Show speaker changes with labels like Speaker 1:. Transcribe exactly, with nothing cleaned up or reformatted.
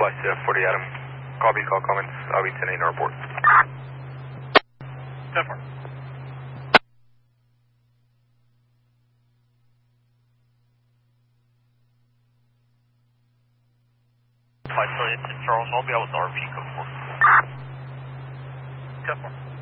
Speaker 1: Bless you, forty Adam. Copy, call comments. I'll be ten eight report.
Speaker 2: ten four. five Charlie, Charles, I'll be out with the R P code four. ten four.